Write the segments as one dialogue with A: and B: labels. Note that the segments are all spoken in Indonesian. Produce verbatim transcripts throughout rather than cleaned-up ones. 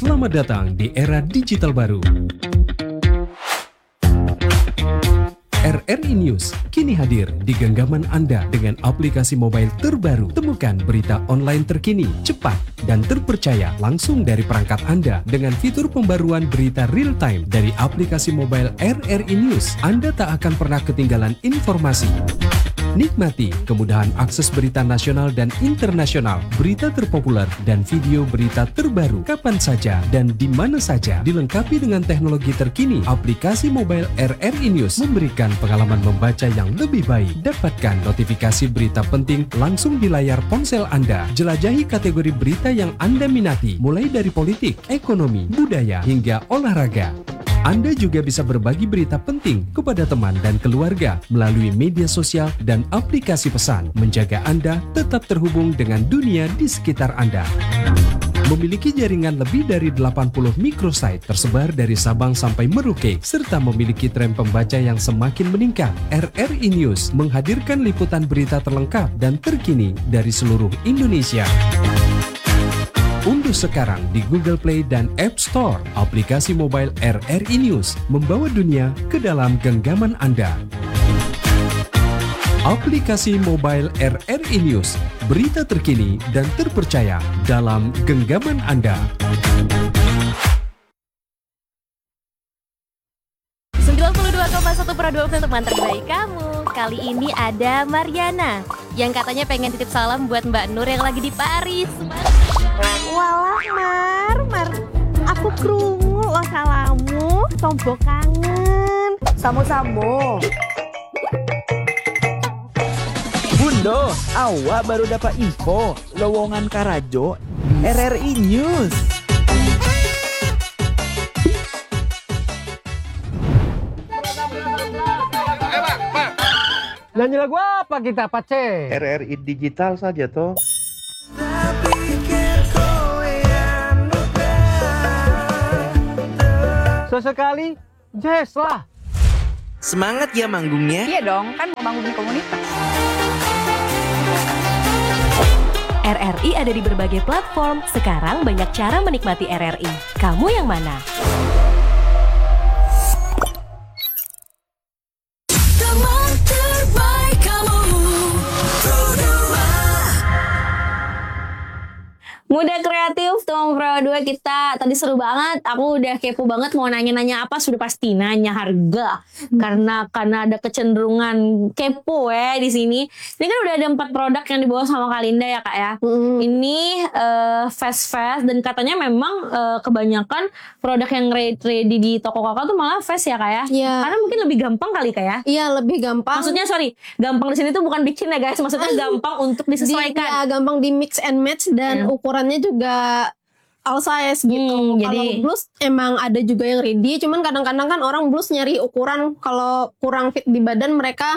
A: Selamat datang di era digital baru. R R I News kini hadir di genggaman Anda dengan aplikasi mobile terbaru. Temukan berita online terkini, cepat, dan terpercaya langsung dari perangkat Anda dengan fitur pembaruan berita real time dari aplikasi mobile R R I News. Anda tak akan pernah ketinggalan informasi. Nikmati kemudahan akses berita nasional dan internasional, berita terpopuler, dan video berita terbaru kapan saja dan di mana saja. Dilengkapi dengan teknologi terkini, aplikasi mobile R R I News memberikan pengalaman membaca yang lebih baik. Dapatkan notifikasi berita penting langsung di layar ponsel Anda. Jelajahi kategori berita yang Anda minati, mulai dari politik, ekonomi, budaya, hingga olahraga. Anda juga bisa berbagi berita penting kepada teman dan keluarga melalui media sosial dan aplikasi pesan, menjaga Anda tetap terhubung dengan dunia di sekitar Anda. Memiliki jaringan lebih dari delapan puluh microsite tersebar dari Sabang sampai Merauke, serta memiliki tren pembaca yang semakin meningkat. R R I News menghadirkan liputan berita terlengkap dan terkini dari seluruh Indonesia. Unduh sekarang di Google Play dan App Store aplikasi mobile R R I News, membawa dunia ke dalam genggaman Anda. Aplikasi mobile R R I News, berita terkini dan terpercaya dalam genggaman Anda.
B: sembilan puluh dua koma satu Prado untuk teman terbaik kamu. Kali ini ada Mariana yang katanya pengen titip salam buat Mbak Nur yang lagi di Paris.
C: Walah Mar, Mar, aku krungu lo salamu, tombo kangen. Samo-samo.
D: Bundo, awak baru dapat info lowongan Karajo di R R I News.
E: Nyanyi lagu apa kita, Pace?
F: R R I digital saja toh.
E: Sesekali jazz lah.
D: Semangat ya manggungnya.
C: Iya dong, kan mau bangun komunitas.
B: R R I ada di berbagai platform. Sekarang banyak cara menikmati R R I. Kamu yang mana?
C: Muda kreatif, teman Pro dua kita tadi seru banget. Aku udah kepo banget mau nanya-nanya apa, sudah pasti nanya harga. Hmm. Karena karena ada kecenderungan kepo ya di sini. Ini kan udah ada empat produk yang dibawa sama Kalinda ya Kak ya. Hmm. Ini uh, fast fast dan katanya memang uh, kebanyakan produk yang ready di toko Kakak tuh malah fast ya Kak ya.
G: Iya.
C: Karena mungkin lebih gampang kali Kak ya.
G: Iya, lebih gampang.
C: Maksudnya sorry, gampang di sini tuh bukan bikin ya guys. Maksudnya gampang untuk disesuaikan.
G: Di, ya, gampang di mix and match dan hmm. ukurannya juga all size gitu.
C: Hmm,
G: kalau
C: jadi
G: blus emang ada juga yang ready, cuman kadang-kadang kan orang blus nyari ukuran kalau kurang fit di badan mereka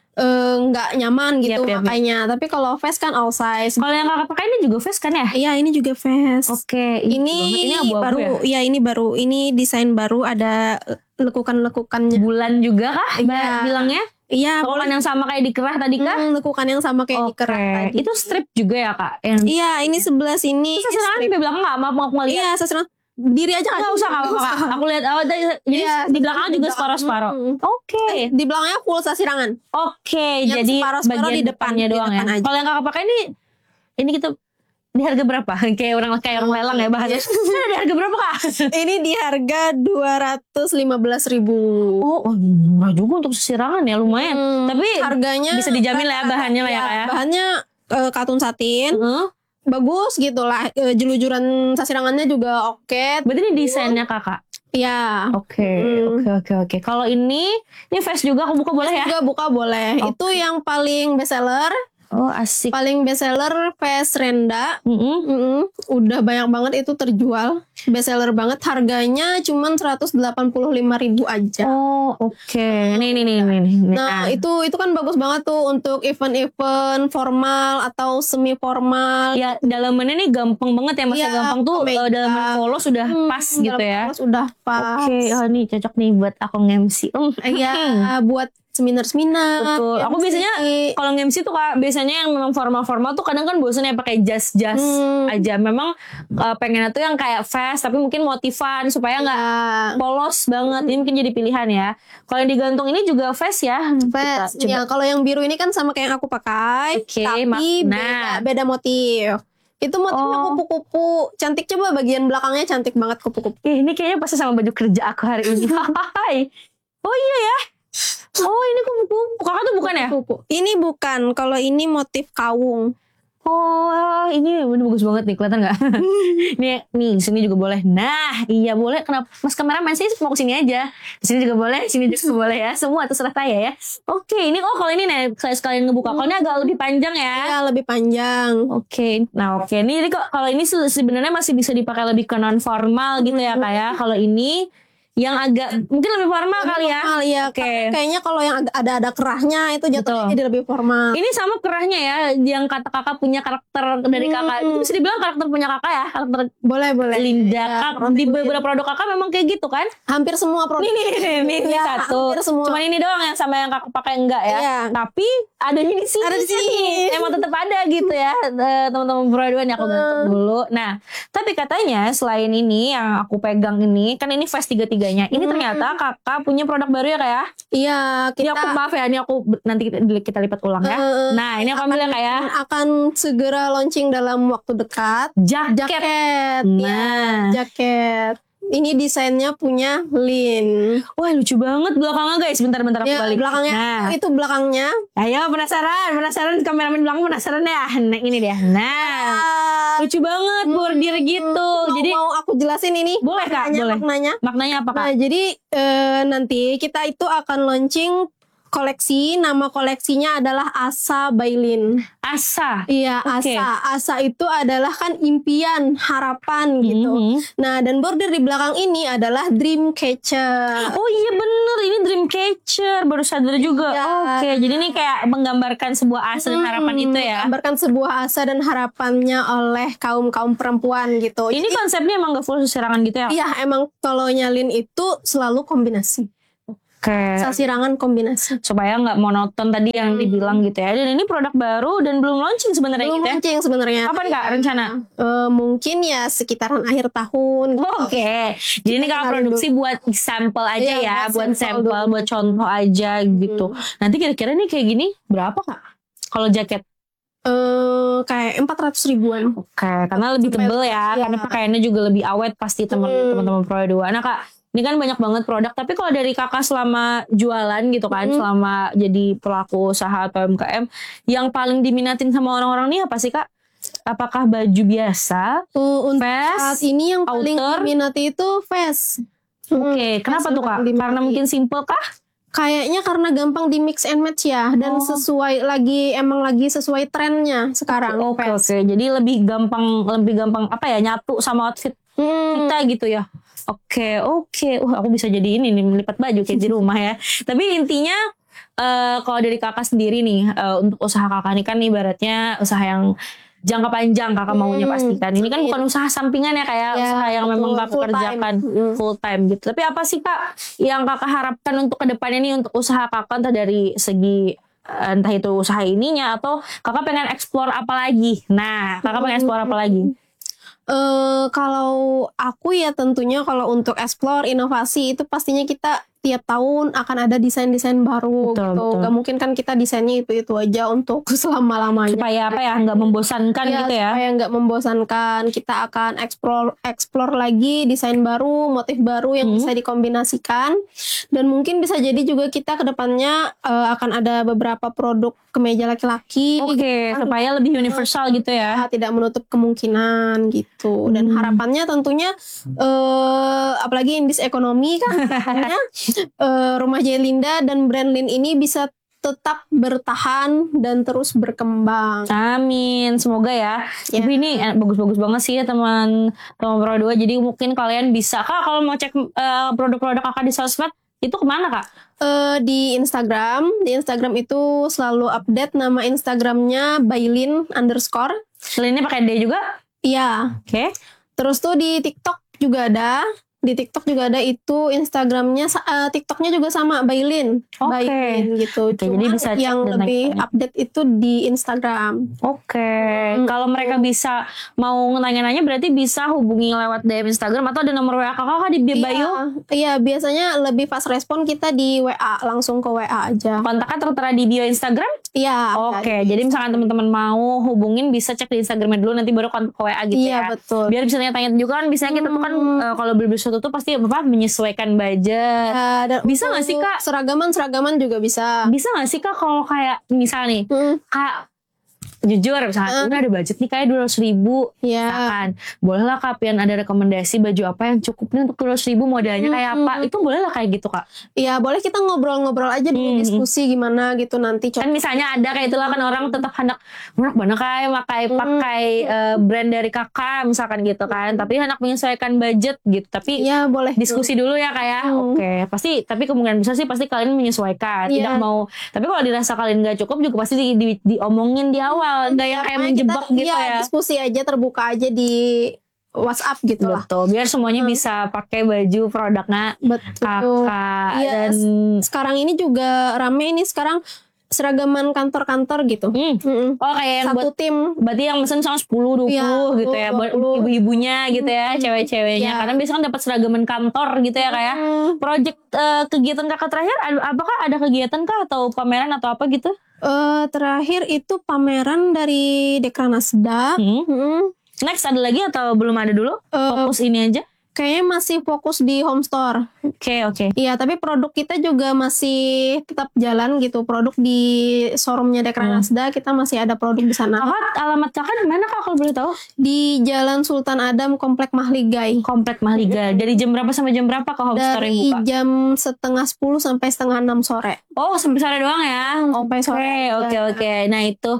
G: nggak uh, nyaman gitu yep, makanya. Yep. Tapi kalau vest kan all size.
C: Kalau yang Kakak pakai ini juga vest kan ya?
G: Iya, ini juga vest.
C: Oke. Okay,
G: ini ini abu-abu baru. Ya? Ya ini baru. Ini desain baru, ada lekukan-lekukannya.
C: Bulan juga kah?
G: Iya.
C: Bilangnya?
G: Iya,
C: lekukan yang sama kayak di kerah tadi kah?
G: Hmm, lekukan yang sama kayak okay. di kerah tadi.
C: Itu strip juga ya Kak? Yang...
G: Iya, ini sebelah sini.
C: Sasirangan di belakang nggak? Mau mau ngeliat?
G: Iya, sasirangan. Diri aja
C: nggak usah Kak. Usah. Aku lihat awal tadi. Jadi ya, di belakang juga separuh-separuh. Hmm. Oke. Okay.
G: Di belakangnya full sasirangan.
C: Oke. Okay, jadi bagian di depannya di doang depan ya. Kalau yang Kakak pakai ini, ini kita di harga berapa? Kayak orang kayak orang lelang ya bahannya. Ini di harga berapa Kak?
G: Ini di harga dua ratus lima belas ribu.
C: Oh, oh murah juga untuk sesirangan ya, lumayan. Hmm, Tapi
G: harganya
C: bisa dijamin lah ya bahannya lah ya, ya.
G: Bahannya uh, katun satin. Uh-huh. Bagus gitu lah. Uh, jelujuran sasirangannya juga oke. Okay.
C: Berarti ini desainnya Kakak?
G: Iya.
C: Oke, oke, oke, oke. Kalau ini, ini face juga aku buka boleh ya?
G: Juga buka boleh. Okay. Itu yang paling best seller.
C: Oh asik.
G: Paling best seller Face Renda.
C: Mm-hmm.
G: Mm-hmm. Udah banyak banget itu terjual. Best seller banget. Harganya cuma seratus delapan puluh lima ribu aja.
C: Oh oke. Okay. Nih nih nih nih.
G: Nah itu itu kan bagus banget tuh untuk event-event formal atau semi formal.
C: Ya dalamannya nih gampang banget ya. Masih ya, gampang tuh uh, dalaman polos sudah hmm, pas gitu ya.
G: Polos udah pas.
C: Oke. Okay. Oh nih cocok nih buat aku nge-M C.
G: Iya.
C: Hmm.
G: Buat seminar-seminar.
C: Betul. Aku
G: M C.
C: biasanya kalau nge-M C tuh Kak, biasanya yang memang formal-formal tuh kadang kan bosan ya pakai jas-jas
G: Hmm.
C: aja. Memang uh, pengennya tuh yang kayak fast tapi mungkin motifan supaya nggak
G: Ya,
C: polos banget. Ini mungkin jadi pilihan ya. Kalau yang digantung ini juga fast ya.
G: fast.
C: Kita coba.
G: Ya, kalau yang biru ini kan sama kayak yang aku pakai,
C: Oke,
G: tapi
C: makna.
G: beda, beda motif. Itu motifnya
C: Oh.
G: kupu-kupu. Cantik, coba bagian belakangnya cantik banget kupu-kupu.
C: Ih, ini kayaknya pasti sama baju kerja aku hari ini. Hai. Oh iya ya. Oh ini kupu-kupu. Kakak tuh bukan ya?
G: Kupu. Ini bukan, kalau ini motif kawung.
C: Oh ini, ini bagus banget nih, kelihatan nggak? nih, nih sini juga boleh. Nah, iya boleh. Kenapa? Mas kameramen sih mau kesini aja. Di sini juga boleh, sini juga boleh ya. Semua terserah saya ya. Oke, ini oh kalau ini nih saya sekalian ngebuka. Kalau ini agak lebih panjang ya.
G: Ya, lebih panjang.
C: Oke, nah oke. Ini jadi kok kalau ini se- sebenarnya masih bisa dipakai lebih ke non formal gitu ya kayak. Kalau ini yang agak mungkin lebih formal kali ya.
G: Formal, ya.
C: Oke.
G: Kayaknya kalau yang agak ada ada kerahnya itu jatuhnya
C: Betul.
G: jadi lebih formal.
C: Ini sama kerahnya ya, yang kata kakak punya karakter dari kakak. Itu bisa dibilang karakter punya kakak ya, karakter
G: Boleh, boleh.
C: Linda.
G: Ya,
C: Kak, di beberapa produk kakak memang kayak gitu kan?
G: hampir semua produk.
C: Ini nih, nih, nih, ini
G: Ya,
C: satu.
G: hampir semua.
C: Cuman ini doang yang sama yang kakak pakai enggak ya.
G: Iya.
C: Tapi adanya di sini.
G: Ada di sini.
C: nih. Emang tetap ada gitu ya, eh, teman-teman produk yang aku gantung dulu. Nah, tapi katanya selain ini yang aku pegang ini, kan ini Fast tiga-tiganya. Ini ternyata kakak punya produk baru ya kayak.
G: Iya,
C: Ini
G: kita
C: aku maaf ya, ini aku nanti kita, kita lipat ulang ya.
G: Eh,
C: Nah, ini aku ambil ya kayak
G: akan segera launching dalam waktu dekat.
C: jaket.
G: Jaket.
C: Nah.
G: Ya, jaket. Ini desainnya punya Lin.
C: Wah lucu banget belakangnya guys. Bentar-bentar aku
G: Ya,
C: balik.
G: belakangnya
C: Nah,
G: itu belakangnya.
C: ayo penasaran, penasaran kameramen belakang penasaran ya. Nah ini dia. Nah, lucu banget bordir gitu.
G: Mau,
C: Jadi
G: mau aku jelasin ini?
C: boleh kak,
G: maknanya,
C: boleh.
G: Maknanya.
C: Maknanya apa kak?
G: Nah, jadi eh, nanti kita itu akan launching koleksi. Nama koleksinya adalah Asa by Lin.
C: Asa.
G: Iya,
C: Oke.
G: Asa. Asa itu adalah kan impian, harapan gitu.
C: Mhm.
G: Nah, dan border di belakang ini adalah dream catcher.
C: Oh iya bener, ini dream catcher. Baru sadar juga.
G: Iya.
C: Oke, jadi ini kayak menggambarkan sebuah asa dan harapan
G: Hmm,
C: itu ya.
G: menggambarkan sebuah asa dan harapannya oleh kaum-kaum perempuan gitu.
C: Ini
G: Jadi,
C: konsepnya emang gak full serangan gitu ya?
G: iya, emang kalau nyalin itu selalu kombinasi.
C: Oke.
G: Sasirangan kombinasi.
C: Supaya nggak monoton tadi yang dibilang gitu ya. Dan ini produk baru dan belum launching sebenarnya
G: Belum
C: gitu ya.
G: launching sebenarnya.
C: Kapan kak rencana?
G: Eh, mungkin ya sekitaran akhir tahun. gitu.
C: Oke, jadi ini kakak
G: kenalin
C: produksi buat sampel aja
G: Iya,
C: ya,
G: buat
C: buat
G: sampel
C: sampel,
G: dulu.
C: buat contoh aja gitu. Nanti kira-kira nih kayak gini berapa kak? Kalau jaket?
G: Eh, kayak empat ratus ribuan.
C: Oke, karena lebih
G: Sampai-
C: tebel ya,
G: iya.
C: karena pakaiannya juga lebih awet pasti teman-
G: Hmm.
C: teman-teman Pro dua. Nah kak, ini kan banyak banget produk. Tapi kalau dari kakak selama jualan gitu kan,
G: Hmm.
C: selama jadi pelaku usaha atau U M K M, yang paling diminatin sama orang-orang nih apa sih kak? Apakah baju biasa,
G: Uh, untuk
C: vest,
G: saat ini yang paling
C: outer?
G: diminati itu vest.
C: Oke,
G: Hmm,
C: kenapa
G: vest
C: tuh kak?
G: yang diminati.
C: Karena mungkin simple kah?
G: Kayaknya karena gampang di mix and match ya, dan
C: Oh.
G: sesuai lagi emang lagi sesuai trennya sekarang.
C: Oke
G: vest.
C: oke, jadi lebih gampang lebih gampang apa ya nyatu sama outfit
G: Hmm.
C: kita gitu ya. Oke oke, wah aku bisa jadi ini nih melipat baju kayak di rumah ya. Tapi intinya eh kalau dari kakak sendiri nih eh, untuk usaha kakak ini kan ibaratnya usaha yang jangka panjang kakak maunya
G: Hmm.
C: pastikan. Ini kan bukan usaha sampingan ya kayak
G: Ya,
C: usaha yang
G: betul.
C: memang kakak
G: Full time.
C: kerjakan
G: Hmm.
C: full time gitu. Tapi apa sih kak yang kakak harapkan untuk kedepannya nih untuk usaha kakak entah dari segi eh, entah itu usaha ininya atau kakak pengen explore apa lagi. Nah kakak pengen explore apa lagi?
G: Eh, kalau aku ya tentunya kalau untuk explore inovasi itu pastinya kita tiap tahun akan ada desain-desain baru
C: Betul,
G: gitu.
C: betul.
G: Gak mungkin kan kita desainnya itu-itu aja untuk selama-lamanya.
C: Supaya apa ya nggak membosankan
G: Iya,
C: gitu ya.
G: supaya nggak membosankan. Kita akan explore explore lagi desain baru, motif baru yang
C: Hmm.
G: bisa dikombinasikan. Dan mungkin bisa jadi juga kita kedepannya eh, akan ada beberapa produk kemeja laki-laki.
C: Oke, supaya lebih universal gitu ya.
G: Ya, tidak menutup kemungkinan gitu. Dan
C: Hmm.
G: harapannya tentunya eh apalagi in this economy kan harapannya, eh, Rumah Jailinda dan brand Lin ini bisa tetap bertahan dan terus berkembang.
C: Amin, semoga ya.
G: Ya.
C: Tapi ini eh, bagus-bagus banget sih ya teman teman Pro dua. Jadi mungkin kalian bisa kak kalau mau cek eh, produk-produk kakak di sosmed itu kemana kak?
G: Eh, di Instagram, di Instagram itu selalu update nama Instagramnya Bailin underscore.
C: Selainnya pakai D juga?
G: Iya.
C: Oke.
G: Terus tuh di TikTok juga ada. Di TikTok juga ada itu, Instagramnya, uh, TikToknya juga sama, Bailin.
C: Oke.
G: Bailin gitu.
C: Oke,
G: Cuma
C: jadi bisa cek
G: yang
C: dan
G: lebih
C: naik-naik.
G: update itu di Instagram.
C: Oke,
G: Hmm.
C: kalau mereka bisa mau nanya-nanya berarti bisa hubungi lewat D M Instagram atau ada nomor W A kakak di bio.
G: Iya, iya, biasanya lebih fast respon kita di W A, langsung ke W A aja.
C: Kontaknya tertera di bio Instagram?
G: Iya.
C: Oke, jadi misalkan teman-teman mau hubungin bisa cek di Instagramnya dulu, nanti baru kontak ke W A gitu
G: Iya,
C: ya.
G: betul.
C: Biar bisa tanya-tanya juga kan, biasanya kita tuh kan eh, kalau beli sesuatu tuh pasti apa menyesuaikan budget.
G: Ya, dan
C: Bisa nggak
G: untuk
C: sih, Kak?
G: Seragaman-seragaman juga bisa.
C: Bisa nggak sih Kak kalau kayak misal nih,
G: Hmm.
C: Kak jujur misalkan ini ada budget nih kayak dua ratus ribu
G: Iya.
C: misalkan bolehlah Kak Pian ada rekomendasi baju apa yang cukup nih untuk dua ratus ribu modelnya kayak apa, itu bolehlah kayak gitu Kak.
G: Iya, boleh kita ngobrol-ngobrol aja dulu,
C: Hmm.
G: diskusi gimana gitu nanti.
C: Kan misalnya ada kayak itulah kan orang tetap hendak menak mana kayak pakai pakai eh, brand dari kakak misalkan gitu kan, tapi hendak menyesuaikan budget gitu, tapi
G: Iya, boleh.
C: diskusi dulu ya kayak
G: Hmm.
C: oke pasti, tapi kemungkinan besar sih pasti kalian menyesuaikan,
G: Iya.
C: tidak mau, tapi kalau dirasa kalian nggak cukup juga pasti di, di- diomongin di awal, nggak yang kayak
G: Makanya
C: menjebak
G: kita,
C: gitu
G: iya,
C: ya.
G: diskusi aja, terbuka aja di WhatsApp gitu lah.
C: Betul, biar semuanya
G: Hmm.
C: bisa pakai baju produknya
G: Betul.
C: kakak
G: Iya,
C: dan
G: sekarang ini juga rame ini sekarang seragaman kantor-kantor gitu.
C: Hmm.
G: Mm-mm.
C: oh kayak yang
G: Satu
C: buat
G: tim.
C: berarti yang mesen sama sepuluh dua puluh
G: Iya,
C: gitu ya buat
G: dua puluh.
C: ibu-ibunya gitu ya, cewek-ceweknya.
G: Iya.
C: Karena biasanya kan dapat seragaman kantor gitu ya kayak.
G: Hmm.
C: Project eh, kegiatan kakak terakhir ad- apakah ada kegiatan kah atau pameran atau apa gitu?
G: Eh, terakhir itu pameran dari Dekranasda.
C: Hmm.
G: Mm-mm.
C: Next ada lagi atau belum ada dulu?
G: Eh,
C: Fokus ini aja.
G: Kayaknya masih fokus di home store.
C: Oke oke.
G: Iya, tapi produk kita juga masih tetap jalan gitu. Produk di showroomnya Dekranasda kita masih ada produk di sana.
C: Kakak alamat kakak di mana kak kalau boleh tahu?
G: Di Jalan Sultan Adam, Komplek Mahligai.
C: Komplek Mahliga. Dari jam berapa sampai jam berapa kak home store yang
G: Dari
C: buka?
G: jam setengah sepuluh sampai setengah enam sore.
C: Oh sampai sore doang ya?
G: Sampai
C: Oke
G: sore.
C: oke oke. Nah itu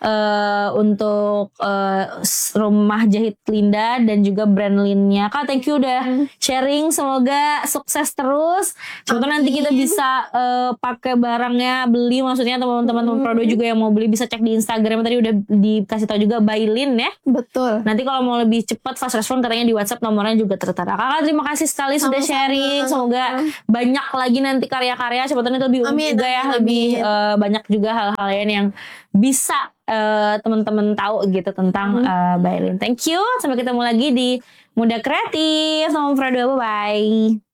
C: eh, untuk eh, s- rumah jahit Linda dan juga brand Linnya. Kak thank you udah sharing. Semoga sukses terus. Coba nanti kita bisa eh, pakai barangnya, beli maksudnya teman-teman teman Prodo juga yang mau beli bisa cek di Instagram tadi udah dikasih tahu juga by Lin ya.
G: Betul.
C: Nanti kalau mau lebih cepat fast respon katanya di WhatsApp nomornya juga tertera. Kakak terima kasih sekali sudah
G: Sama-sama.
C: sharing. Semoga banyak lagi nanti karya-karya. Siapa tahu nanti lebih unik
G: Amin,
C: juga ya,
G: amin,
C: lebih
G: amin.
C: eh, banyak juga hal-hal lain yang bisa eh, teman-teman tahu gitu tentang eh, Bailin. Thank you. Sampai ketemu lagi di Muda Kreatif sama Prado. Bye bye.